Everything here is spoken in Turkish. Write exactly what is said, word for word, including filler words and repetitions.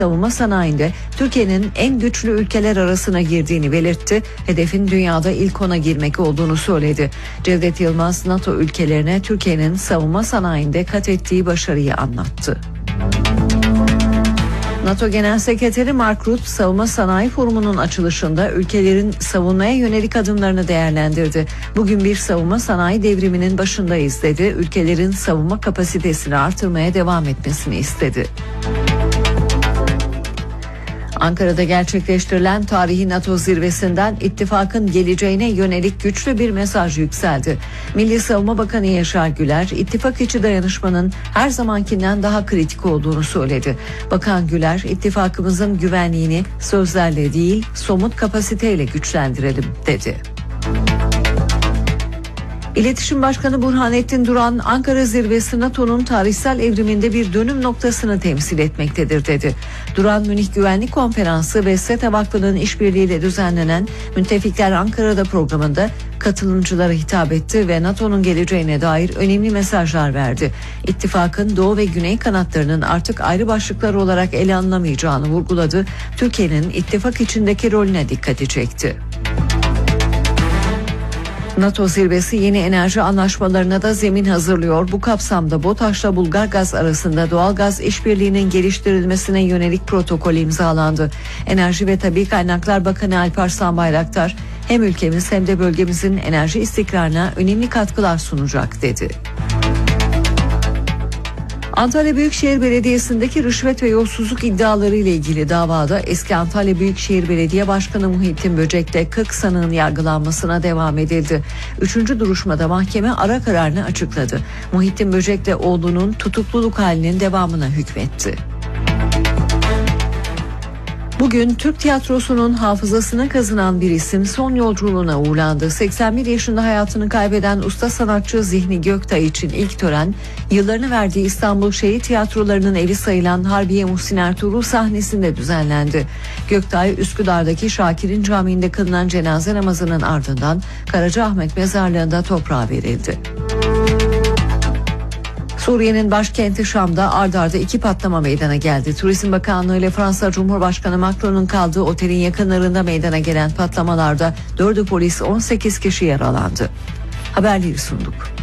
savunma sanayinde Türkiye'nin en güçlü ülkeler arasına girdiğini belirtti. Hedefin dünyada ilk ona girmek olduğunu söyledi. Cevdet Yılmaz, NATO ülkelerine Türkiye'nin savunma sanayinde kat ettiği başarıyı anlattı. NATO Genel Sekreteri Mark Rutte, Savunma Sanayi Forumu'nun açılışında ülkelerin savunmaya yönelik adımlarını değerlendirdi. Bugün bir savunma sanayi devriminin başındayız dedi. Ülkelerin savunma kapasitesini artırmaya devam etmesini istedi. Ankara'da gerçekleştirilen tarihi NATO zirvesinden ittifakın geleceğine yönelik güçlü bir mesaj yükseldi. Milli Savunma Bakanı Yaşar Güler, ittifak içi dayanışmanın her zamankinden daha kritik olduğunu söyledi. Bakan Güler, ittifakımızın güvenliğini sözlerle değil, somut kapasiteyle güçlendirelim dedi. İletişim Başkanı Burhanettin Duran, Ankara Zirvesi NATO'nun tarihsel evriminde bir dönüm noktasını temsil etmektedir dedi. Duran, Münih Güvenlik Konferansı ve SETA Vakfı'nın işbirliğiyle düzenlenen Müttefikler Ankara'da programında katılımcılara hitap etti ve NATO'nun geleceğine dair önemli mesajlar verdi. İttifakın Doğu ve Güney kanatlarının artık ayrı başlıklar olarak ele alınamayacağını vurguladı. Türkiye'nin ittifak içindeki rolüne dikkati çekti. NATO zirvesi yeni enerji anlaşmalarına da zemin hazırlıyor. Bu kapsamda BOTAŞ'la Bulgargaz arasında doğalgaz işbirliğinin geliştirilmesine yönelik protokol imzalandı. Enerji ve Tabii Kaynaklar Bakanı Alparslan Bayraktar, hem ülkemiz hem de bölgemizin enerji istikrarına önemli katkılar sunacak dedi. Antalya Büyükşehir Belediyesi'ndeki rüşvet ve yolsuzluk iddiaları ile ilgili davada eski Antalya Büyükşehir Belediye Başkanı Muhittin Böcek'te kırk sanığın yargılanmasına devam edildi. Üçüncü duruşmada mahkeme ara kararını açıkladı. Muhittin Böcek'te oğlunun tutukluluk halinin devamına hükmetti. Bugün Türk tiyatrosunun hafızasına kazınan bir isim son yolculuğuna uğurlandı. seksen bir yaşında hayatını kaybeden usta sanatçı Zihni Göktay için ilk tören, yıllarını verdiği İstanbul Şehit Tiyatrolarının evi sayılan Harbiye Muhsin Ertuğrul sahnesinde düzenlendi. Göktay, Üsküdar'daki Şakir'in Camii'nde kılınan cenaze namazının ardından Karacaahmet Mezarlığı'nda toprağa verildi. Suriye'nin başkenti Şam'da ard arda iki patlama meydana geldi. Turizm Bakanlığı ile Fransa Cumhurbaşkanı Macron'un kaldığı otelin yakınlarında meydana gelen patlamalarda dördü polis, on sekiz kişi yaralandı. Haberleri sunduk.